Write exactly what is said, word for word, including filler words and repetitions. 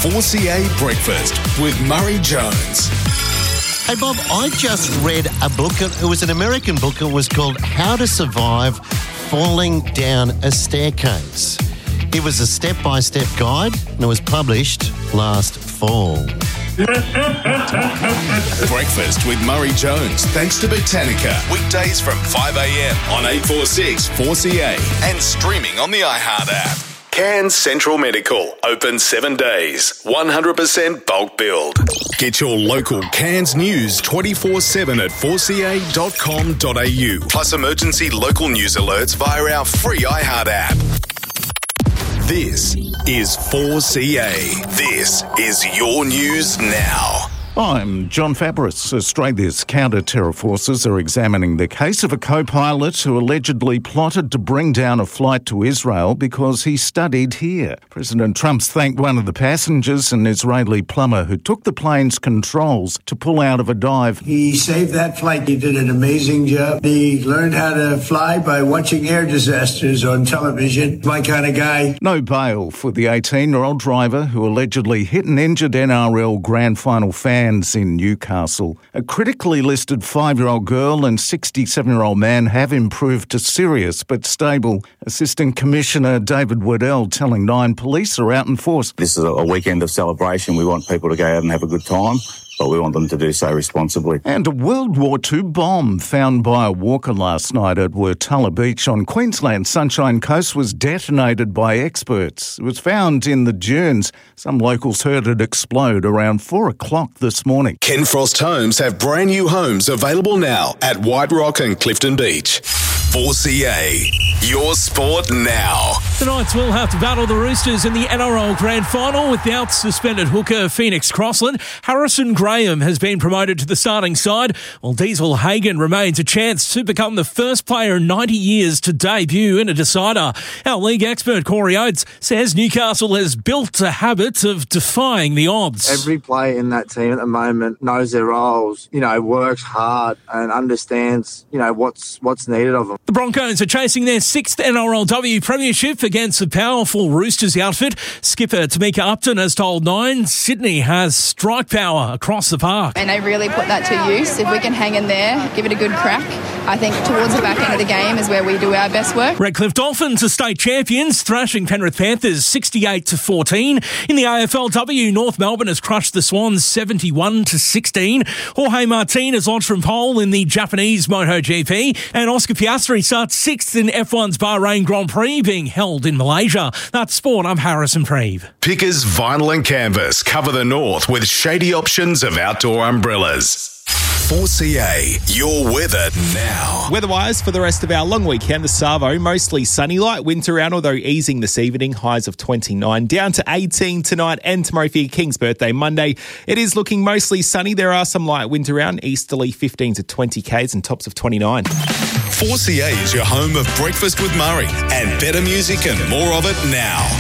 four C A Breakfast with Murray Jones. Hey, Bob, I just read a book. It was an American book. It was called How to Survive Falling Down a Staircase. It was a step-by-step guide, and it was published last fall. Breakfast with Murray Jones, thanks to Botanica. Weekdays from five a.m. on eight forty-six four C A and streaming on the iHeart app. Cairns Central Medical, open seven days, one hundred percent bulk build. Get your local Cairns news twenty-four seven at four c a dot com dot a u, plus emergency local news alerts via our free iHeart app. This is four C A. This is your news now. I'm John Fabris. Australia's counter-terror forces are examining the case of a co-pilot who allegedly plotted to bring down a flight to Israel because he studied here. President Trump's thanked one of the passengers, an Israeli plumber who took the plane's controls to pull out of a dive. He saved that flight. He did an amazing job. He learned how to fly by watching air disasters on television. My kind of guy. No bail for the eighteen-year-old driver who allegedly hit and injured N R L Grand Final fan in Newcastle. A critically listed five-year-old girl and sixty-seven-year-old man have improved to serious but stable. Assistant Commissioner David Waddell telling Nine police are out in force. This is a weekend of celebration. We want people to go out and have a good time, but we want them to do so responsibly. And a World War Two bomb found by a walker last night at Wirtalla Beach on Queensland's Sunshine Coast was detonated by experts. It was found in the dunes. Some locals heard it explode around four o'clock this morning. Ken Frost Homes have brand new homes available now at White Rock and Clifton Beach. four C A, your sport now. The Knights will have to battle the Roosters in the N R L Grand Final without suspended hooker Phoenix Crossland. Harrison Graham has been promoted to the starting side, while Diesel Hagen remains a chance to become the first player in ninety years to debut in a decider. Our league expert Corey Oates says Newcastle has built a habit of defying the odds. Every player in that team at the moment knows their roles, you know, works hard and understands, you know, what's what's needed of them. The Broncos are chasing their sixth N R L W premiership against the powerful Roosters outfit. Skipper Tamika Upton has told Nine Sydney has strike power across the park. And they really put that to use. If we can hang in there, give it a good crack, I think towards the back end of the game is where we do our best work. Redcliffe Dolphins are state champions, thrashing Penrith Panthers sixty-eight to fourteen. In the A F L W, North Melbourne has crushed the Swans seventy-one to sixteen. Jorge Martin has launched from pole in the Japanese MotoGP, and Oscar Piastri starts sixth in F one's Bahrain Grand Prix being held in Malaysia. That's sport. I'm Harrison Preeve. Pickers Vinyl and Canvas cover the north with shady options of outdoor umbrellas. four C A, your weather now. Weather-wise, for the rest of our long weekend, the Savo, mostly sunny, light wind around, although easing this evening, highs of twenty-nine, down to eighteen tonight and tomorrow for your King's birthday, Monday. It is looking mostly sunny. There are some light winds around, easterly fifteen to twenty kays and tops of twenty-nine. four C A is your home of Breakfast with Murray and better music and more of it now.